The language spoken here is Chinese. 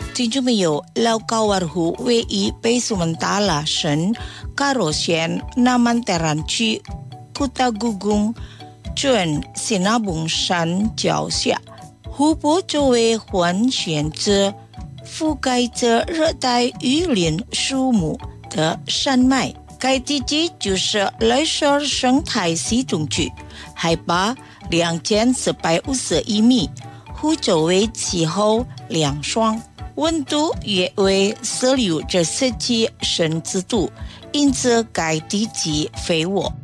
听众朋友，老高瓦湖位于北苏门答腊省嘎罗县南曼特兰区库达古贡镇西纳蒙山脚下，湖泊周围环旋着覆盖着热带雨林树木的山脉。该地区就是莱舍尔生态系统区，海拔2451米，湖周围气候凉爽，温度约为16至17摄氏度，因此该地区肥沃。